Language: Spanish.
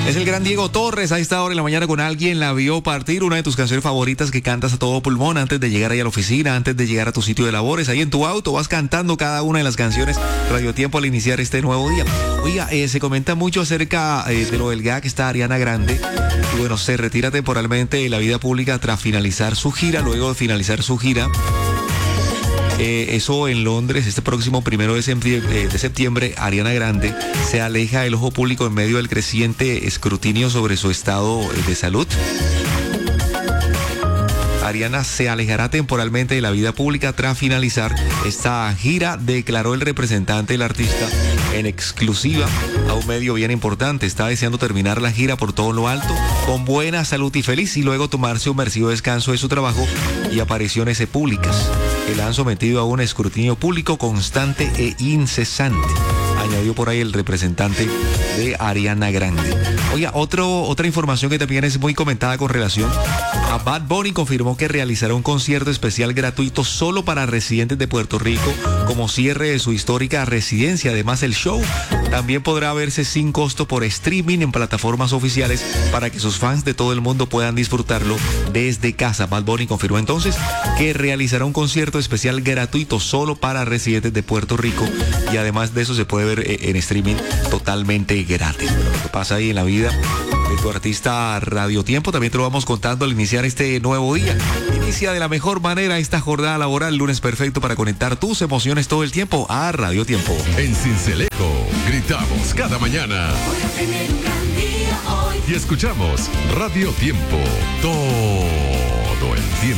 Es el gran Diego Torres. A esta hora en la mañana con alguien la vio partir, una de tus canciones favoritas que cantas a todo pulmón antes de llegar ahí a la oficina, antes de llegar a tu sitio de labores, ahí en tu auto, vas cantando cada una de las canciones Radio Tiempo al iniciar este nuevo día. Oiga, se comenta mucho acerca de lo del gag, está Ariana Grande. Y bueno, se retira temporalmente de la vida pública tras finalizar su gira, luego de finalizar su gira. Eso en Londres, este próximo 1 de septiembre, Ariana Grande se aleja del ojo público en medio del creciente escrutinio sobre su estado de salud. Ariana se alejará temporalmente de la vida pública tras finalizar esta gira, declaró el representante del artista en exclusiva a un medio bien importante. Está deseando terminar la gira por todo lo alto, con buena salud y feliz, y luego tomarse un merecido descanso de su trabajo y apariciones públicas que la han sometido a un escrutinio público constante e incesante, añadió por ahí el representante de Ariana Grande. Oiga, otra información que también es muy comentada con relación a Bad Bunny, confirmó que realizará un concierto especial gratuito solo para residentes de Puerto Rico como cierre de su histórica residencia. Además, el show también podrá verse sin costo por streaming en plataformas oficiales para que sus fans de todo el mundo puedan disfrutarlo desde casa. Bad Bunny confirmó entonces que realizará un concierto especial gratuito solo para residentes de Puerto Rico, y además de eso se puede ver en streaming totalmente gratis. Pero lo que pasa ahí en la vida de tu artista Radio Tiempo también te lo vamos contando al iniciar este nuevo día. Inicia de la mejor manera esta jornada laboral, lunes perfecto para conectar tus emociones todo el tiempo a Radio Tiempo. En Sincelejo gritamos cada mañana y escuchamos Radio Tiempo todo el tiempo.